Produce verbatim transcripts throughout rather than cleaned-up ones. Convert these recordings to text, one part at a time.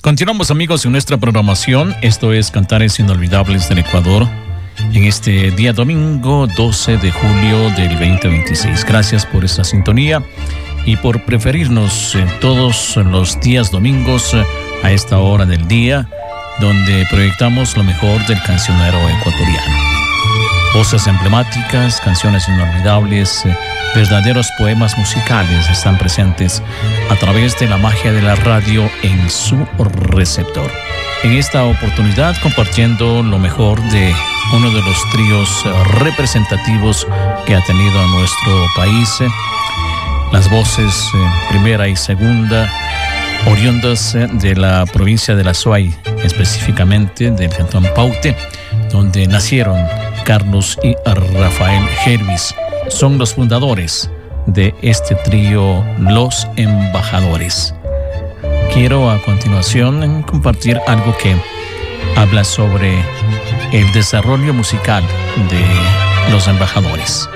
Continuamos, amigos, en nuestra programación. Esto es Cantares Inolvidables del Ecuador en este día domingo doce de julio del veinte veintiséis. Gracias por esta sintonía y por preferirnos en todos los días domingos a esta hora del día, donde proyectamos lo mejor del cancionero ecuatoriano. Voces emblemáticas, canciones inolvidables, verdaderos poemas musicales están presentes a través de la magia de la radio en su receptor. En esta oportunidad, compartiendo lo mejor de uno de los tríos representativos que ha tenido a nuestro país, las voces primera y segunda, oriundas de la provincia de la Suay, específicamente del Cantón Paute, donde nacieron Carlos y Rafael Hervis. Son los fundadores de este trío Los Embajadores. Quiero a continuación compartir algo que habla sobre el desarrollo musical de Los Embajadores,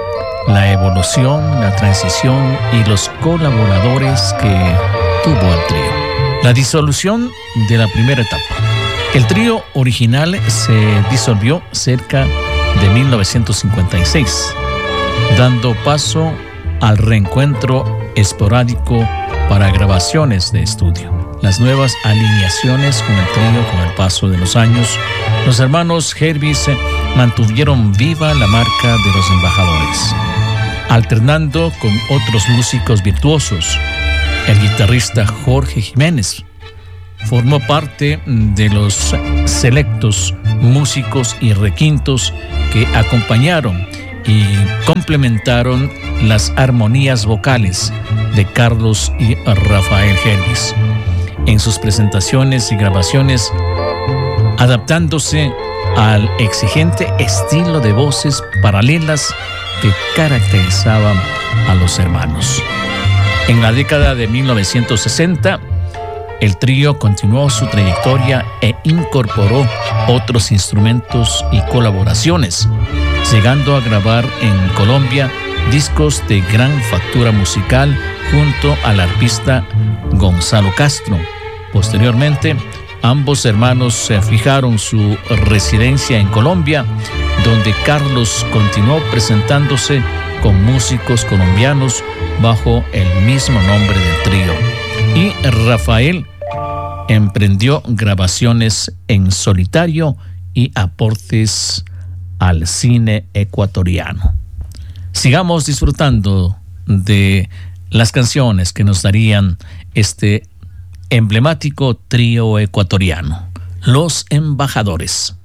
la evolución, la transición y los colaboradores que tuvo el trío. La disolución de la primera etapa. El trío original se disolvió cerca de mil novecientos cincuenta y seis, dando paso al reencuentro esporádico para grabaciones de estudio. Las nuevas alineaciones con el trío, con el paso de los años, los hermanos Hervis mantuvieron viva la marca de Los Embajadores, alternando con otros músicos virtuosos. El guitarrista Jorge Jiménez formó parte de los selectos músicos y requintos que acompañaron y complementaron las armonías vocales de Carlos y Rafael Hervis en sus presentaciones y grabaciones, adaptándose al exigente estilo de voces paralelas que caracterizaban a los hermanos. En la década de mil novecientos sesenta, el trío continuó su trayectoria e incorporó otros instrumentos y colaboraciones, llegando a grabar en Colombia discos de gran factura musical junto al arpista Gonzalo Castro. Posteriormente, ambos hermanos se fijaron su residencia en Colombia, donde Carlos continuó presentándose con músicos colombianos bajo el mismo nombre del trío, y Rafael emprendió grabaciones en solitario y aportes al cine ecuatoriano. Sigamos disfrutando de las canciones que nos darían este emblemático trío ecuatoriano, Los Embajadores.